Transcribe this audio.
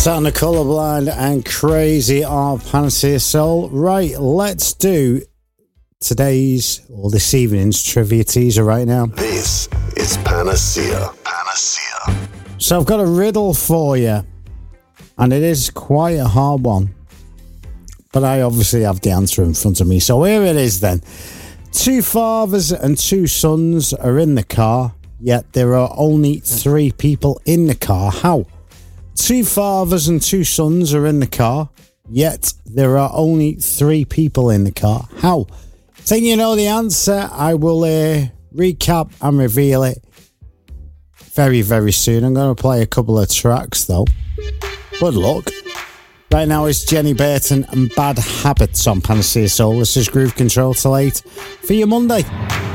Sound of Colourblind and Crazy of Panacea Soul. Right, let's do today's or this evening's trivia teaser right now. This is Panacea. Panacea. So I've got a riddle for you, and it is quite a hard one, but I obviously have the answer in front of me. So here it is then. 2 fathers and 2 sons are in the car, yet there are only 3 people in the car. How? 2 fathers and 2 sons are in the car, yet there are only 3 people in the car. How? Think you know the answer? I will recap and reveal it very, very soon. I'm going to play a couple of tracks though. Good luck. Right now it's Jenny Burton and Bad Habits on Panacea Soul. This is Groove Control till 8 for your Monday.